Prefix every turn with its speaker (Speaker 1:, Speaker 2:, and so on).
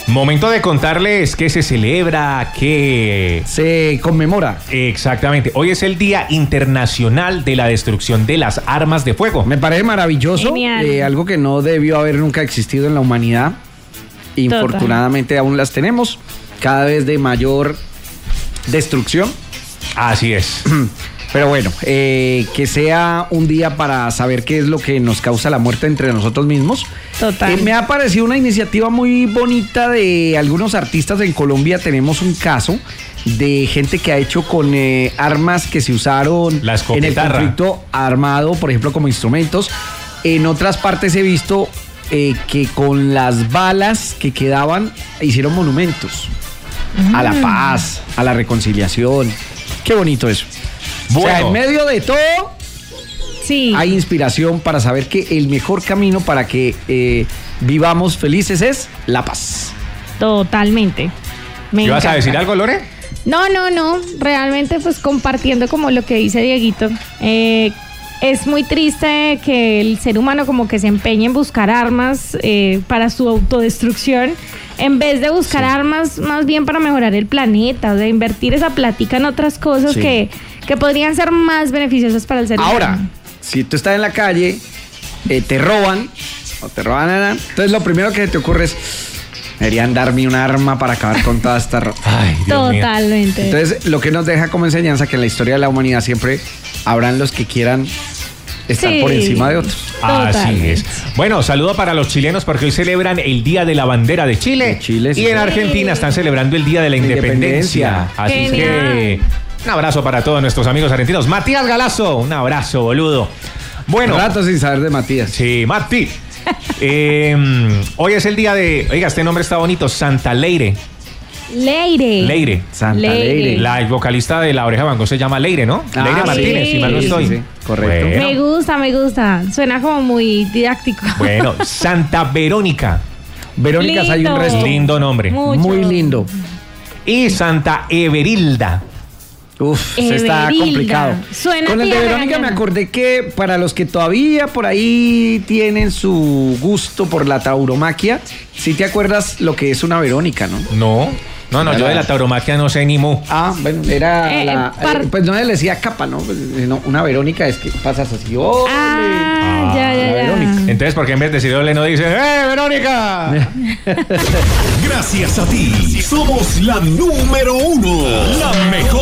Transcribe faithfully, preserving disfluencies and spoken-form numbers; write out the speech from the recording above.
Speaker 1: Momento de contarles qué se celebra, qué
Speaker 2: se conmemora.
Speaker 1: Exactamente. Hoy es el Día Internacional de la Destrucción de las Armas de Fuego.
Speaker 2: Me parece maravilloso, eh, algo que no debió haber nunca existido en la humanidad. Infortunadamente aún las tenemos, cada vez de mayor destrucción.
Speaker 1: Así es.
Speaker 2: Pero bueno, eh, que sea un día para saber qué es lo que nos causa la muerte entre nosotros mismos.
Speaker 3: Total.
Speaker 2: Eh, me ha parecido una iniciativa muy bonita de algunos artistas en Colombia. Tenemos un caso de gente que ha hecho con eh, armas que se usaron
Speaker 1: la
Speaker 2: en el conflicto armado, por ejemplo, como instrumentos. En otras partes he visto eh, que con las balas que quedaban hicieron monumentos mm. a la paz, a la reconciliación. Qué bonito eso. Bueno. O sea, en medio de todo,
Speaker 3: sí,
Speaker 2: hay inspiración para saber que el mejor camino para que eh, vivamos felices es la paz.
Speaker 3: Totalmente. Me
Speaker 1: ¿Ibas
Speaker 3: encanta.
Speaker 1: a decir algo, Lore?
Speaker 3: No, no, no. Realmente, pues compartiendo como lo que dice Dieguito. Eh, es muy triste que el ser humano como que se empeñe en buscar armas eh, para su autodestrucción, en vez de buscar sí. armas más bien para mejorar el planeta, o sea, invertir esa plática en otras cosas sí. que, que podrían ser más beneficiosas para el ser humano.
Speaker 2: Ahora, si tú estás en la calle, eh, te roban, o te roban, nada, entonces lo primero que te ocurre es, deberían darme un arma para acabar con toda esta ropa.
Speaker 1: Ay, Dios
Speaker 3: Totalmente.
Speaker 2: mío. Entonces, lo que nos deja como enseñanza que en la historia de la humanidad siempre habrán los que quieran estar sí. por encima de otros.
Speaker 1: Así es. Bueno, saludo para los chilenos porque hoy celebran el Día de la Bandera de Chile.
Speaker 2: De Chile sí.
Speaker 1: Y en Argentina están celebrando el Día de la Independencia.
Speaker 2: Independencia.
Speaker 1: Así
Speaker 3: Genial.
Speaker 1: que un abrazo para todos nuestros amigos argentinos. Matías Galazo, un abrazo, boludo. Bueno.
Speaker 2: Un rato sin saber de Matías.
Speaker 1: Sí, Mati. eh, hoy es el día de, oiga, este nombre está bonito, Santa Leire.
Speaker 3: Leire.
Speaker 1: Leire.
Speaker 2: Santa Leire.
Speaker 3: Leire.
Speaker 1: La vocalista de La Oreja Van Gogh se llama Leire, ¿no?
Speaker 2: Ah,
Speaker 1: Leire
Speaker 2: sí.
Speaker 1: Martínez, si mal no estoy.
Speaker 2: Sí, sí, correcto.
Speaker 1: Bueno.
Speaker 3: Me gusta, me gusta. Suena como muy didáctico.
Speaker 1: Bueno, Santa Verónica.
Speaker 2: Verónica hay un resto.
Speaker 1: Lindo nombre.
Speaker 3: Mucho.
Speaker 2: Muy lindo.
Speaker 1: Y Santa Everilda.
Speaker 2: Uf, se está
Speaker 3: Everilda.
Speaker 2: complicado.
Speaker 3: Suena
Speaker 2: Con el de
Speaker 3: tía
Speaker 2: Verónica
Speaker 3: regañona.
Speaker 2: me acordé que para los que todavía por ahí tienen su gusto por la tauromaquia, ¿sí te acuerdas lo que es una Verónica, no?
Speaker 1: No, no, no, yo de la tauromaquia no sé ni mu.
Speaker 2: Ah, bueno, era
Speaker 3: Eh,
Speaker 2: la,
Speaker 3: par-
Speaker 2: eh, pues no le decía capa, ¿no? Pues, no, una Verónica es que pasas así, ¡ole!
Speaker 3: Ah, ya, ya,
Speaker 2: la
Speaker 3: ya.
Speaker 2: Verónica.
Speaker 1: Entonces, ¿por qué en vez de decir ole no dice ¡eh, Verónica!
Speaker 4: Gracias a ti, somos la número uno, la mejor.